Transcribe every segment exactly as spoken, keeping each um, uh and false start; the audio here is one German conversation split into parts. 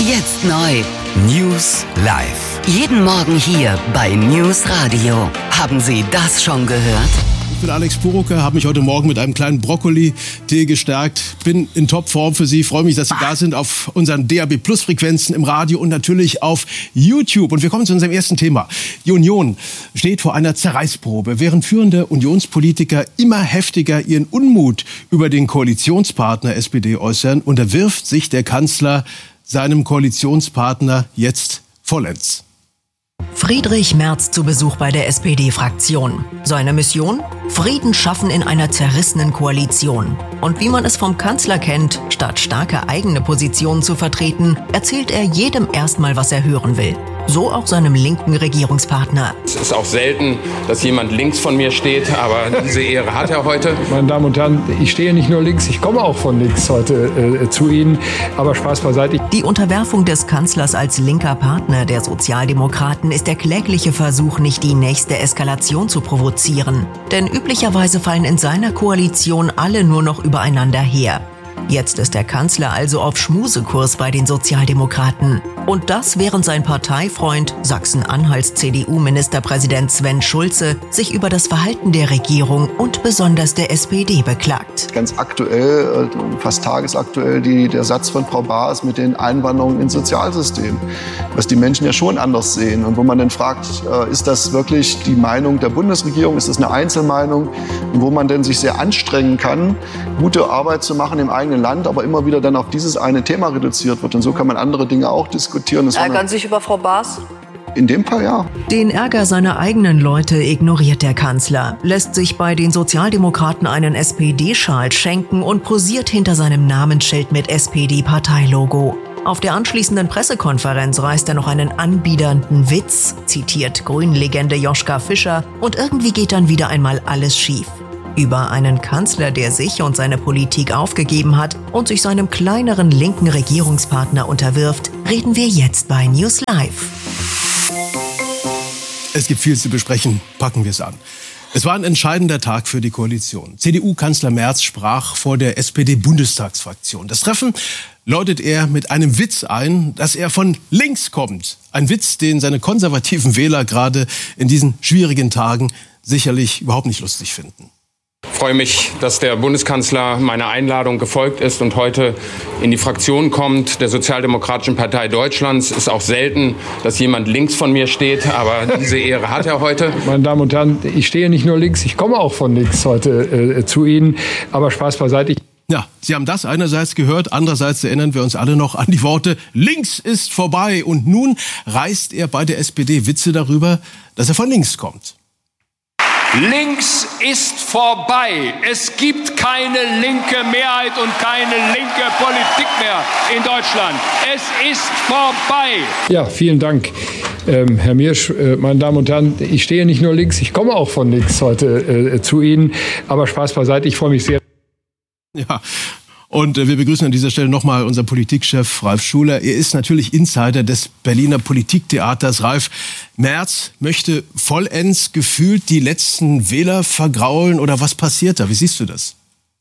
Jetzt neu. News live. Jeden Morgen hier bei News Radio. Haben Sie das schon gehört? Ich bin Alex Purucker, habe mich heute Morgen mit einem kleinen Brokkoli-Tee gestärkt. Bin in Topform für Sie. Freue mich, dass Sie da sind auf unseren D A B Plus Frequenzen im Radio und natürlich auf YouTube. Und wir kommen zu unserem ersten Thema. Die Union steht vor einer Zerreißprobe. Während führende Unionspolitiker immer heftiger ihren Unmut über den Koalitionspartner S P D äußern, unterwirft sich der Kanzler seinem Koalitionspartner jetzt vollends. Friedrich Merz zu Besuch bei der S P D-Fraktion. Seine Mission? Frieden schaffen in einer zerrissenen Koalition. Und wie man es vom Kanzler kennt, statt starke eigene Positionen zu vertreten, erzählt er jedem erstmal, was er hören will. So auch seinem linken Regierungspartner. Es ist auch selten, dass jemand links von mir steht, aber diese Ehre hat er heute. Meine Damen und Herren, ich stehe nicht nur links, ich komme auch von links heute äh, zu Ihnen. Aber Spaß beiseite. Die Unterwerfung des Kanzlers als linker Partner der Sozialdemokraten ist der klägliche Versuch, nicht die nächste Eskalation zu provozieren. Denn üblicherweise fallen in seiner Koalition alle nur noch übereinander her. Jetzt ist der Kanzler also auf Schmusekurs bei den Sozialdemokraten. Und das, während sein Parteifreund, Sachsen-Anhalts C D U-Ministerpräsident Sven Schulze, sich über das Verhalten der Regierung und besonders der S P D beklagt. Ganz aktuell, fast tagesaktuell, die, der Satz von Frau Baas mit den Einwanderungen ins Sozialsystem, was die Menschen ja schon anders sehen. Und wo man dann fragt, ist das wirklich die Meinung der Bundesregierung, ist das eine Einzelmeinung? Und wo man dann sich sehr anstrengen kann, gute Arbeit zu machen im eigenen Land, aber immer wieder dann auf dieses eine Thema reduziert wird. Und so kann man andere Dinge auch diskutieren. Das Ärgern Sie sich über Frau Baas? In dem Fall ja. Den Ärger seiner eigenen Leute ignoriert der Kanzler, lässt sich bei den Sozialdemokraten einen S P D-Schal schenken und posiert hinter seinem Namensschild mit S P D-Parteilogo. Auf der anschließenden Pressekonferenz reißt er noch einen anbiedernden Witz, zitiert Grünen-Legende Joschka Fischer, und irgendwie geht dann wieder einmal alles schief. Über einen Kanzler, der sich und seine Politik aufgegeben hat und sich seinem kleineren linken Regierungspartner unterwirft, reden wir jetzt bei News Live. Es gibt viel zu besprechen, packen wir es an. Es war ein entscheidender Tag für die Koalition. C D U-Kanzler Merz sprach vor der S P D-Bundestagsfraktion. Das Treffen läutet er mit einem Witz ein, dass er von links kommt. Ein Witz, den seine konservativen Wähler gerade in diesen schwierigen Tagen sicherlich überhaupt nicht lustig finden. Ich freue mich, dass der Bundeskanzler meiner Einladung gefolgt ist und heute in die Fraktion kommt der Sozialdemokratischen Partei Deutschlands. Es ist auch selten, dass jemand links von mir steht, aber diese Ehre hat er heute. Meine Damen und Herren, ich stehe nicht nur links, ich komme auch von links heute äh, zu Ihnen. Aber Spaß beiseite. Ja, Sie haben das einerseits gehört, andererseits erinnern wir uns alle noch an die Worte "Links ist vorbei". Und nun reißt er bei der S P D Witze darüber, dass er von links kommt. Links ist vorbei. Es gibt keine linke Mehrheit und keine linke Politik mehr in Deutschland. Es ist vorbei. Ja, vielen Dank, ähm, Herr Miersch. Äh, meine Damen und Herren, ich stehe nicht nur links, ich komme auch von links heute äh, zu Ihnen. Aber Spaß beiseite, ich freue mich sehr. Ja. Und wir begrüßen an dieser Stelle nochmal unseren Politikchef Ralf Schuler. Er ist natürlich Insider des Berliner Politiktheaters. Ralf, Merz möchte vollends gefühlt die letzten Wähler vergraulen oder was passiert da? Wie siehst du das?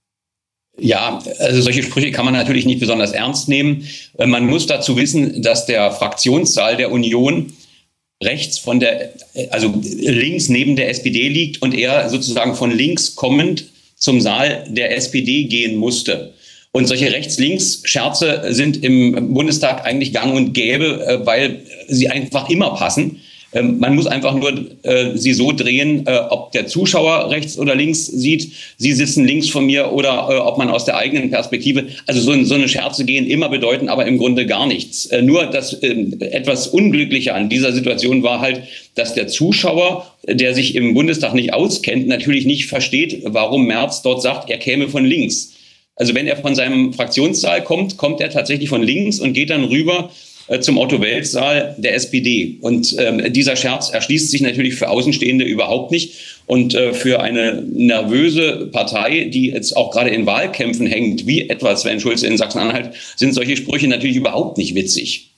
Ja, also solche Sprüche kann man natürlich nicht besonders ernst nehmen. Man muss dazu wissen, dass der Fraktionssaal der Union rechts von der, also links neben der S P D liegt und er sozusagen von links kommend zum Saal der S P D gehen musste. Und solche Rechts-Links-Scherze sind im Bundestag eigentlich gang und gäbe, weil sie einfach immer passen. Man muss einfach nur äh, sie so drehen, äh, ob der Zuschauer rechts oder links sieht, sie sitzen links von mir oder äh, ob man aus der eigenen Perspektive, also so, so eine Scherze gehen immer bedeuten, aber im Grunde gar nichts. Äh, nur das äh, etwas Unglückliche an dieser Situation war halt, dass der Zuschauer, der sich im Bundestag nicht auskennt, natürlich nicht versteht, warum Merz dort sagt, er käme von links. Also wenn er von seinem Fraktionssaal kommt, kommt er tatsächlich von links und geht dann rüber äh, zum Otto-Wels-Saal der S P D. Und ähm, dieser Scherz erschließt sich natürlich für Außenstehende überhaupt nicht. Und äh, für eine nervöse Partei, die jetzt auch gerade in Wahlkämpfen hängt, wie etwa Sven Schulze in Sachsen-Anhalt, sind solche Sprüche natürlich überhaupt nicht witzig.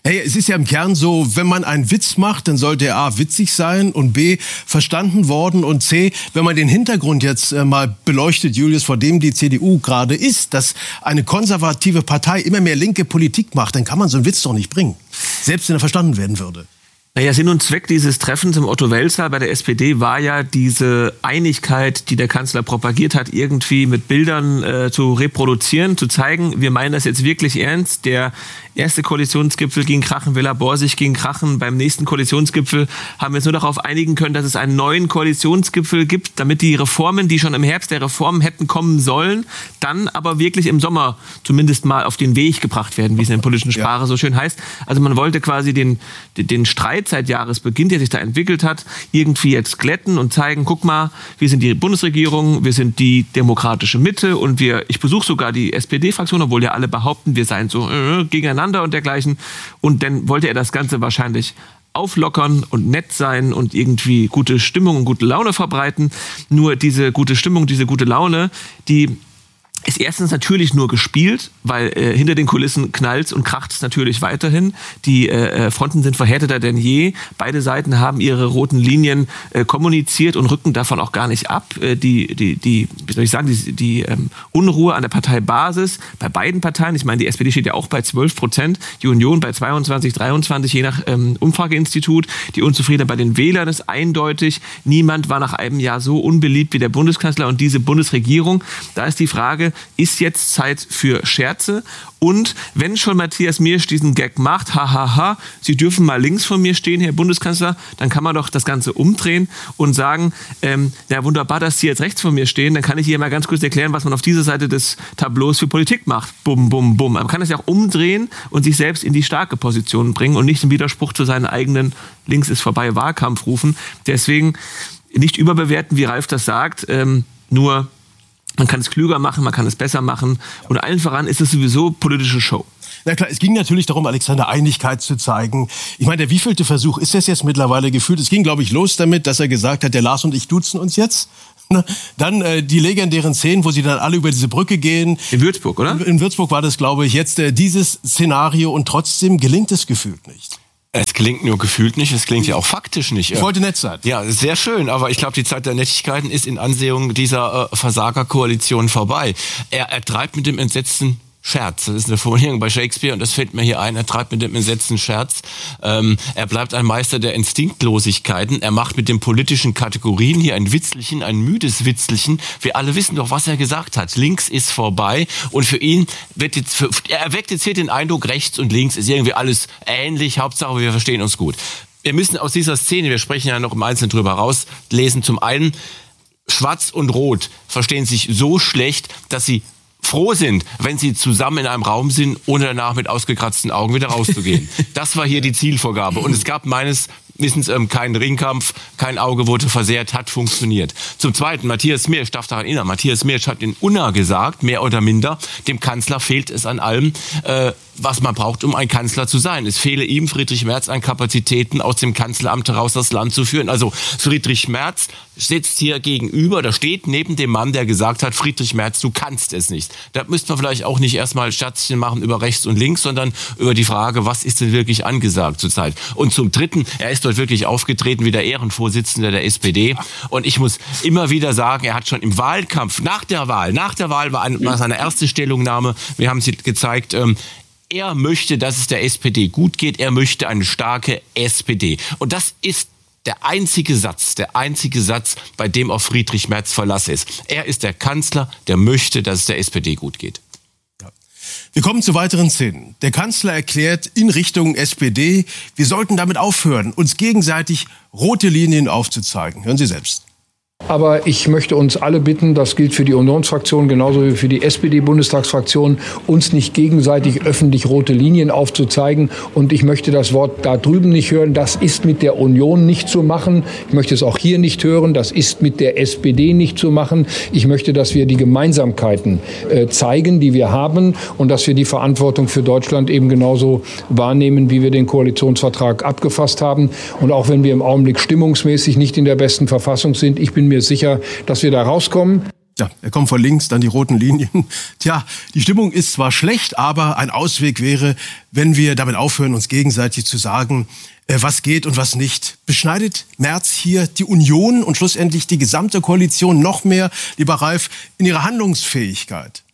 Hey, es ist ja im Kern so, wenn man einen Witz macht, dann sollte er A, witzig sein und B, verstanden worden und C, wenn man den Hintergrund jetzt äh, mal beleuchtet, Julius, vor dem die C D U gerade ist, dass eine konservative Partei immer mehr linke Politik macht, dann kann man so einen Witz doch nicht bringen, selbst wenn er verstanden werden würde. Naja, Sinn und Zweck dieses Treffens im Otto-Wels-Saal bei der S P D war ja diese Einigkeit, die der Kanzler propagiert hat, irgendwie mit Bildern äh, zu reproduzieren, zu zeigen, wir meinen das jetzt wirklich ernst. Der erste Koalitionsgipfel ging krachen, Villa Borsig ging krachen. Beim nächsten Koalitionsgipfel haben wir uns nur darauf einigen können, dass es einen neuen Koalitionsgipfel gibt, damit die Reformen, die schon im Herbst der Reformen hätten kommen sollen, dann aber wirklich im Sommer zumindest mal auf den Weg gebracht werden, wie es in der politischen Sprache ja. so schön heißt. Also man wollte quasi den, den Streit seit Jahresbeginn, der sich da entwickelt hat, irgendwie jetzt glätten und zeigen, guck mal, wir sind die Bundesregierung, wir sind die demokratische Mitte und wir, ich besuche sogar die S P D-Fraktion, obwohl ja alle behaupten, wir seien so äh, gegeneinander und dergleichen. Und dann wollte er das Ganze wahrscheinlich auflockern und nett sein und irgendwie gute Stimmung und gute Laune verbreiten. Nur diese gute Stimmung, diese gute Laune, die ist erstens natürlich nur gespielt, weil äh, hinter den Kulissen knallt's und kracht's natürlich weiterhin. Die äh, Fronten sind verhärteter denn je. Beide Seiten haben ihre roten Linien äh, kommuniziert und rücken davon auch gar nicht ab. Äh, die, die, die, wie soll ich sagen, die, die ähm, Unruhe an der Parteibasis bei beiden Parteien, ich meine, die S P D steht ja auch bei zwölf Prozent, die Union bei zweiundzwanzig, dreiundzwanzig, je nach ähm, Umfrageinstitut. Die Unzufriedenheit bei den Wählern ist eindeutig. Niemand war nach einem Jahr so unbeliebt wie der Bundeskanzler und diese Bundesregierung. Da ist die Frage, ist jetzt Zeit für Scherze? Und wenn schon Matthias Miersch diesen Gag macht, hahaha, ha, ha, Sie dürfen mal links von mir stehen, Herr Bundeskanzler, dann kann man doch das Ganze umdrehen und sagen, ähm, ja wunderbar, dass Sie jetzt rechts von mir stehen, dann kann ich hier mal ganz kurz erklären, was man auf dieser Seite des Tableaus für Politik macht. Bum, bum, bum. Man kann es ja auch umdrehen und sich selbst in die starke Position bringen und nicht im Widerspruch zu seinen eigenen links ist vorbei Wahlkampf rufen. Deswegen nicht überbewerten, wie Ralf das sagt, ähm, nur man kann es klüger machen, man kann es besser machen. Und allen voran ist es sowieso politische Show. Na klar, es ging natürlich darum, Alexander, Einigkeit zu zeigen. Ich meine, der wievielte Versuch ist das jetzt mittlerweile gefühlt? Es ging, glaube ich, los damit, dass er gesagt hat, der Lars und ich duzen uns jetzt. Dann äh, die legendären Szenen, wo sie dann alle über diese Brücke gehen. In Würzburg, oder? In, in Würzburg war das, glaube ich, jetzt äh, dieses Szenario. Und trotzdem gelingt es gefühlt nicht. Es klingt nur gefühlt nicht, es klingt ja auch faktisch nicht. Ich wollte nett sein. Ja, sehr schön, aber ich glaube, die Zeit der Nettigkeiten ist in Ansehung dieser äh, Versagerkoalition vorbei. Er, er treibt mit dem entsetzten Scherz. Das ist eine Formulierung bei Shakespeare und das fällt mir hier ein. Er treibt mit dem entsetzten Scherz. Ähm, er bleibt ein Meister der Instinktlosigkeiten. Er macht mit den politischen Kategorien hier ein Witzlichen, ein müdes Witzlichen. Wir alle wissen doch, was er gesagt hat. Links ist vorbei und für ihn wird jetzt, für, er erweckt jetzt hier den Eindruck, rechts und links ist irgendwie alles ähnlich. Hauptsache, wir verstehen uns gut. Wir müssen aus dieser Szene, wir sprechen ja noch im Einzelnen drüber rauslesen, zum einen, Schwarz und Rot verstehen sich so schlecht, dass sie froh sind, wenn sie zusammen in einem Raum sind, ohne danach mit ausgekratzten Augen wieder rauszugehen. Das war hier die Zielvorgabe. Und es gab meines Wissens ähm, keinen Ringkampf, kein Auge wurde versehrt, hat funktioniert. Zum Zweiten, Matthias Miersch, darf daran erinnern, Matthias Miersch hat in Unna gesagt, mehr oder minder, dem Kanzler fehlt es an allem, äh, was man braucht, um ein Kanzler zu sein. Es fehle ihm, Friedrich Merz, an Kapazitäten, aus dem Kanzleramt heraus das Land zu führen. Also Friedrich Merz sitzt hier gegenüber, da steht neben dem Mann, der gesagt hat, Friedrich Merz, du kannst es nicht. Da müsste man vielleicht auch nicht erstmal Scherzchen machen über rechts und links, sondern über die Frage, was ist denn wirklich angesagt zurzeit? Und zum Dritten, er ist dort wirklich aufgetreten wie der Ehrenvorsitzende der S P D. Und ich muss immer wieder sagen, er hat schon im Wahlkampf, nach der Wahl, nach der Wahl war, ein, war seine erste Stellungnahme, wir haben sie gezeigt, ähm, er möchte, dass es der S P D gut geht, er möchte eine starke S P D. Und das ist der einzige Satz, der einzige Satz, bei dem auf Friedrich Merz Verlass ist. Er ist der Kanzler, der möchte, dass es der S P D gut geht. Wir kommen zu weiteren Szenen. Der Kanzler erklärt in Richtung S P D, wir sollten damit aufhören, uns gegenseitig rote Linien aufzuzeigen. Hören Sie selbst. Aber ich möchte uns alle bitten, das gilt für die Unionsfraktion genauso wie für die S P D-Bundestagsfraktion, uns nicht gegenseitig öffentlich rote Linien aufzuzeigen. Und ich möchte das Wort da drüben nicht hören. Das ist mit der Union nicht zu machen. Ich möchte es auch hier nicht hören. Das ist mit der S P D nicht zu machen. Ich möchte, dass wir die Gemeinsamkeiten äh, zeigen, die wir haben und dass wir die Verantwortung für Deutschland eben genauso wahrnehmen, wie wir den Koalitionsvertrag abgefasst haben. Und auch wenn wir im Augenblick stimmungsmäßig nicht in der besten Verfassung sind, ich bin mir sicher, dass wir da rauskommen. Ja, er kommt von links, dann die roten Linien. Tja, die Stimmung ist zwar schlecht, aber ein Ausweg wäre, wenn wir damit aufhören, uns gegenseitig zu sagen, was geht und was nicht. Beschneidet Merz hier die Union und schlussendlich die gesamte Koalition noch mehr, lieber Ralf, in ihrer Handlungsfähigkeit?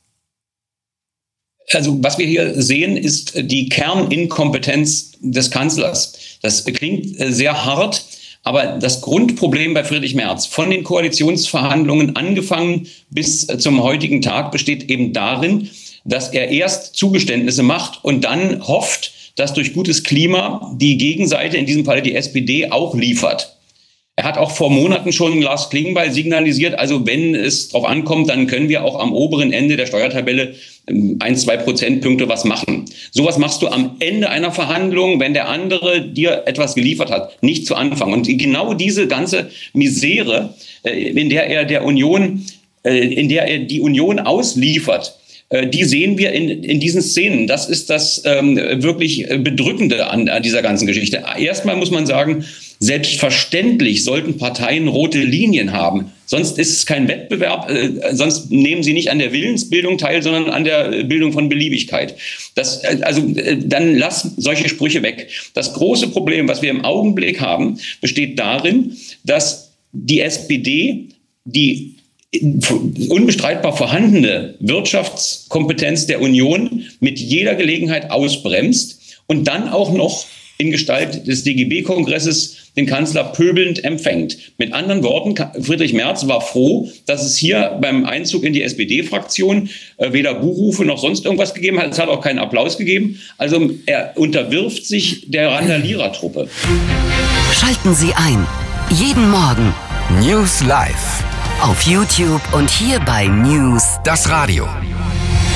Also was wir hier sehen, ist die Kerninkompetenz des Kanzlers. Das klingt sehr hart, aber das Grundproblem bei Friedrich Merz, von den Koalitionsverhandlungen angefangen bis zum heutigen Tag, besteht eben darin, dass er erst Zugeständnisse macht und dann hofft, dass durch gutes Klima die Gegenseite, in diesem Fall die S P D, auch liefert. Er hat auch vor Monaten schon Lars Klingbeil signalisiert, also wenn es drauf ankommt, dann können wir auch am oberen Ende der Steuertabelle ein, zwei Prozentpunkte was machen. Sowas machst du am Ende einer Verhandlung, wenn der andere dir etwas geliefert hat, nicht zu Anfang. Und genau diese ganze Misere, in der er der Union, in der er die Union ausliefert, die sehen wir in, in diesen Szenen. Das ist das ähm, wirklich Bedrückende an, an dieser ganzen Geschichte. Erstmal muss man sagen, selbstverständlich sollten Parteien rote Linien haben. Sonst ist es kein Wettbewerb, äh, sonst nehmen sie nicht an der Willensbildung teil, sondern an der Bildung von Beliebigkeit. Das, äh, also äh, dann lass solche Sprüche weg. Das große Problem, was wir im Augenblick haben, besteht darin, dass die S P D die unbestreitbar vorhandene Wirtschaftskompetenz der Union mit jeder Gelegenheit ausbremst und dann auch noch in Gestalt des D G B-Kongresses den Kanzler pöbelnd empfängt. Mit anderen Worten, Friedrich Merz war froh, dass es hier beim Einzug in die S P D-Fraktion äh, weder Buhrufe noch sonst irgendwas gegeben hat. Es hat auch keinen Applaus gegeben. Also er unterwirft sich der Randalierertruppe. Schalten Sie ein. Jeden Morgen News Live. Auf YouTube und hier bei News das Radio.